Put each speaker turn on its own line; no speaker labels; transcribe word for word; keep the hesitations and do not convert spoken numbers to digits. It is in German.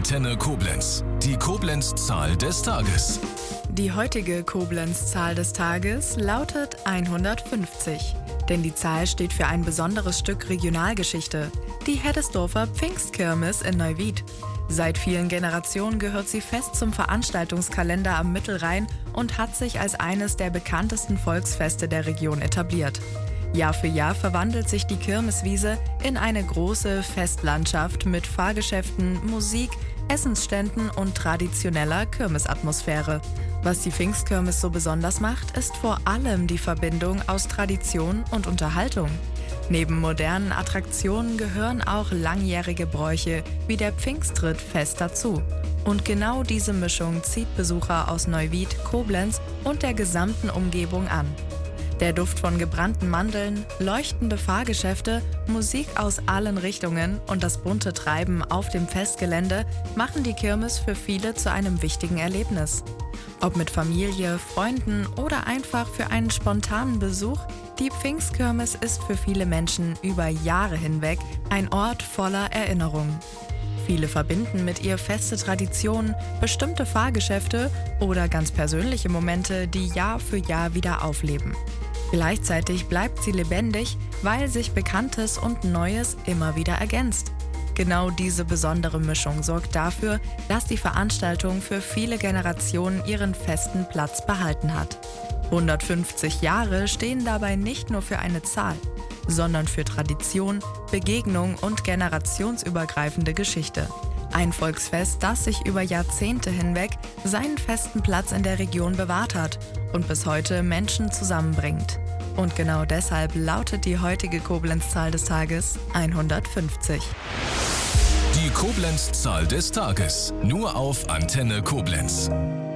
Antenne Koblenz. Die Koblenz-Zahl des Tages.
Die heutige Koblenz-Zahl des Tages lautet hundertfünfzig. Denn die Zahl steht für ein besonderes Stück Regionalgeschichte, die Heddesdorfer Pfingstkirmes in Neuwied. Seit vielen Generationen gehört sie fest zum Veranstaltungskalender am Mittelrhein und hat sich als eines der bekanntesten Volksfeste der Region etabliert. Jahr für Jahr verwandelt sich die Kirmeswiese in eine große Festlandschaft mit Fahrgeschäften, Musik, Essensständen und traditioneller Kirmesatmosphäre. Was die Pfingstkirmes so besonders macht, ist vor allem die Verbindung aus Tradition und Unterhaltung. Neben modernen Attraktionen gehören auch langjährige Bräuche wie der Pfingstritt fest dazu. Und genau diese Mischung zieht Besucher aus Neuwied, Koblenz und der gesamten Umgebung an. Der Duft von gebrannten Mandeln, leuchtende Fahrgeschäfte, Musik aus allen Richtungen und das bunte Treiben auf dem Festgelände machen die Kirmes für viele zu einem wichtigen Erlebnis. Ob mit Familie, Freunden oder einfach für einen spontanen Besuch, die Pfingstkirmes ist für viele Menschen über Jahre hinweg ein Ort voller Erinnerungen. Viele verbinden mit ihr feste Traditionen, bestimmte Fahrgeschäfte oder ganz persönliche Momente, die Jahr für Jahr wieder aufleben. Gleichzeitig bleibt sie lebendig, weil sich Bekanntes und Neues immer wieder ergänzt. Genau diese besondere Mischung sorgt dafür, dass die Veranstaltung für viele Generationen ihren festen Platz behalten hat. hundertfünfzig Jahre stehen dabei nicht nur für eine Zahl, sondern für Tradition, Begegnung und generationsübergreifende Geschichte. Ein Volksfest, das sich über Jahrzehnte hinweg seinen festen Platz in der Region bewahrt hat und bis heute Menschen zusammenbringt. Und genau deshalb lautet die heutige Koblenz-Zahl des Tages hundertfünfzig.
Die Koblenz-Zahl des Tages. Nur auf Antenne Koblenz.